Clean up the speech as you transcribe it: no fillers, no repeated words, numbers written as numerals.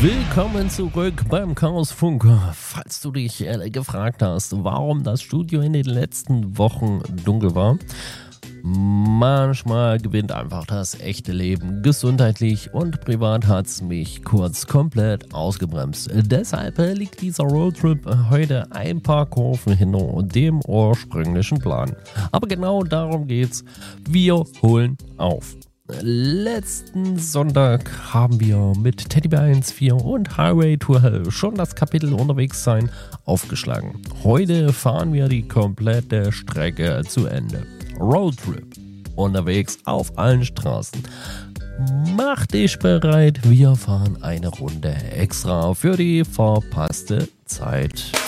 Willkommen zurück beim Chaosfunk. Falls du dich gefragt hast, warum das Studio in den letzten Wochen dunkel war, manchmal gewinnt einfach das echte Leben. Gesundheitlich und privat hat's mich kurz komplett ausgebremst. Deshalb liegt dieser Roadtrip heute ein paar Kurven hinter dem ursprünglichen Plan. Aber genau darum geht's. Wir holen auf. Letzten Sonntag haben wir mit Teddybear 1.4 und Highway to Hell schon das Kapitel Unterwegs sein aufgeschlagen. Heute fahren wir die komplette Strecke zu Ende. Roadtrip. Unterwegs auf allen Straßen. Mach dich bereit, wir fahren eine Runde extra für die verpasste Zeit.